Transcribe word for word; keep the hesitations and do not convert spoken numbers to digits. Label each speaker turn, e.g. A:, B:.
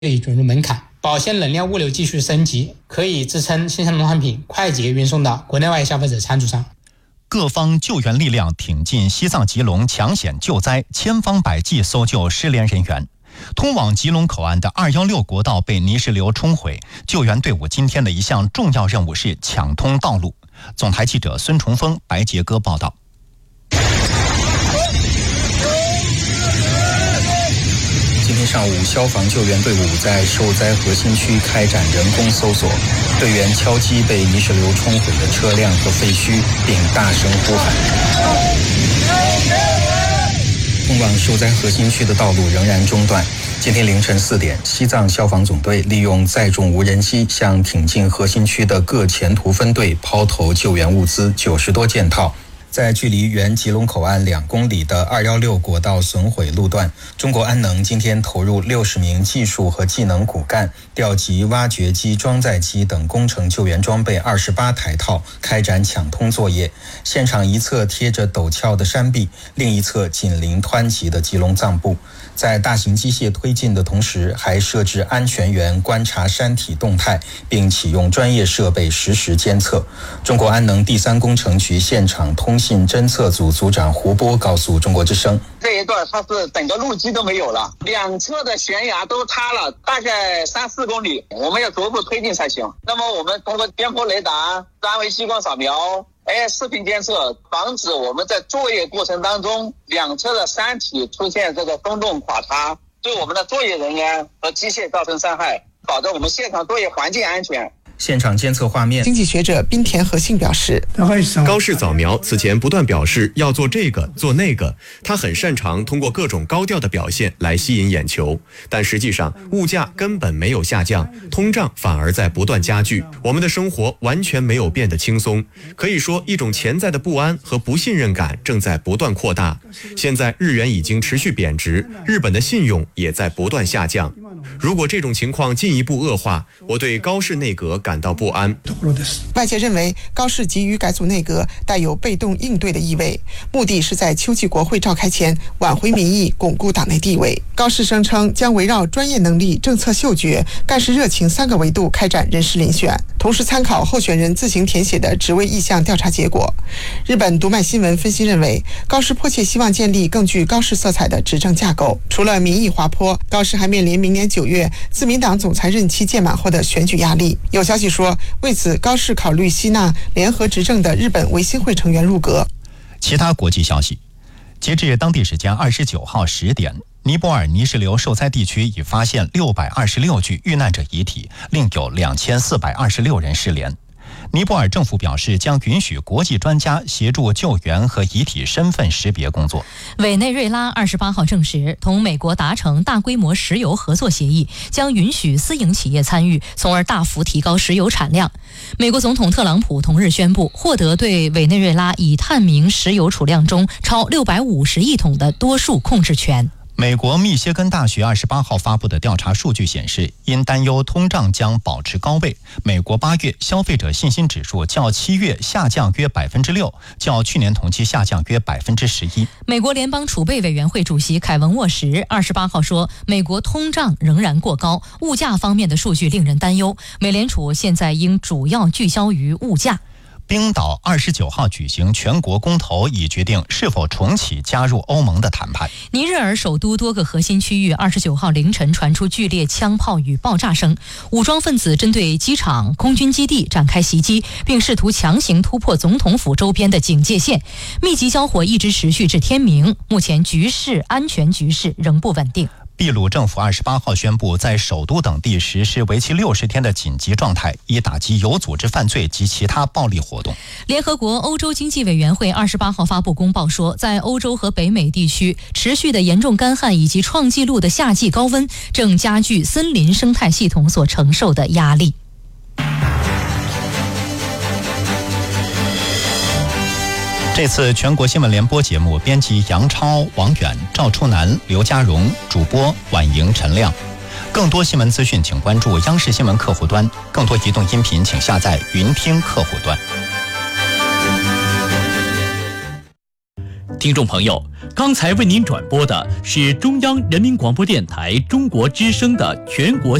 A: 力准入门槛，保鲜冷链物流继续升级，可以支撑新鲜农产品快捷运送到国内外消费者餐桌上。
B: 各方救援力量挺进西藏吉隆抢险救灾，千方百计搜救失联人员。通往吉隆口岸的二一六国道被泥石流冲毁，救援队伍今天的一项重要任务是抢通道路。总台记者孙崇峰、白杰哥报道。
C: 今天上午，消防救援队伍在受灾核心区开展人工搜索，队员敲击被泥石流冲毁的车辆和废墟，并大声呼喊。通往受灾核心区的道路仍然中断。今天凌晨四点，西藏消防总队利用载重无人机向挺进核心区的各前途分队抛投救援物资九十多件套。在距离原吉隆口岸两公里的二一六国道损毁路段，中国安能今天投入六十名技术和技能骨干，调集挖掘机、装载机等工程救援装备二十八台套，开展抢通作业。现场一侧贴着陡峭的山壁，另一侧紧邻湍急的吉隆藏布。在大型机械推进的同时，还设置安全员观察山体动态，并启用专业设备实时监测。中国安能第三工程局现场通信侦测组组长胡波告诉中国之声，
D: 这一段它是整个路基都没有了，两侧的悬崖都塌了，大概三四公里，我们要逐步推进才行。那么我们通过颠簸雷达、三维激光扫描、A I 视频监测，防止我们在作业过程当中两侧的山体出现这个松动垮塌，对我们的作业人员和机械造成伤害，保证我们现场作业环境安全。
C: 现场监测画面，
E: 经济学者滨田和信表示，
F: 高市早苗此前不断表示要做这个做那个，他很擅长通过各种高调的表现来吸引眼球，但实际上物价根本没有下降，通胀反而在不断加剧，我们的生活完全没有变得轻松。可以说，一种潜在的不安和不信任感正在不断扩大。现在日元已经持续贬值，日本的信用也在不断下降。如果这种情况进一步恶化，我对高市内阁感到不安。
E: 外界认为高市急于改组内阁带有被动应对的意味，目的是在秋季国会召开前挽回民意，巩固党内地位。高市声称将围绕专业能力、政策嗅觉、干事热情三个维度开展人事遴选，同时参考候选人自行填写的职位意向调查结果。日本读卖新闻分析认为，高市迫切希望建立更具高市色彩的执政架构。除了民意滑坡，高市还面临明年九月自民党总裁任期届满后的选举压力。有消息说，为此高市考虑吸纳联合执政的日本维新会成员入阁。
B: 其他国际消息，截至当地时间二十九号十点，尼泊尔泥石流受灾地区已发现六百二十六具遇难者遗体，另有两千四百二十六人失联。尼泊尔政府表示，将允许国际专家协助救援和遗体身份识别工作。
G: 委内瑞拉二十八号证实，同美国达成大规模石油合作协议，将允许私营企业参与，从而大幅提高石油产量。美国总统特朗普同日宣布，获得对委内瑞拉已探明石油储量中超六百五十亿桶的多数控制权。
B: 美国密歇根大学二十八号发布的调查数据显示，因担忧通胀将保持高位，美国八月消费者信心指数较七月下降约百分之六，较去年同期下降约百分之十一。
G: 美国联邦储备委员会主席凯文沃什二十八号说，美国通胀仍然过高，物价方面的数据令人担忧，美联储现在应主要聚焦于物价。
B: 冰岛二十九号举行全国公投，已决定是否重启加入欧盟的谈判。
G: 尼日尔首都多个核心区域二十九号凌晨传出剧烈枪炮与爆炸声，武装分子针对机场、空军基地展开袭击，并试图强行突破总统府周边的警戒线，密集交火一直持续至天明。目前局势安全局势仍不稳定。
B: 秘鲁政府二十八号宣布，在首都等地实施为期六十天的紧急状态，以打击有组织犯罪及其他暴力活动。
G: 联合国欧洲经济委员会二十八号发布公报说，在欧洲和北美地区，持续的严重干旱以及创纪录的夏季高温，正加剧森林生态系统所承受的压力。
B: 这次全国新闻联播节目编辑杨超、王远、赵初南、刘家荣，主播婉莹、陈亮。更多新闻资讯请关注央视新闻客户端，更多移动音频请下载云听客户端。
H: 听众朋友，刚才为您转播的是中央人民广播电台中国之声的全国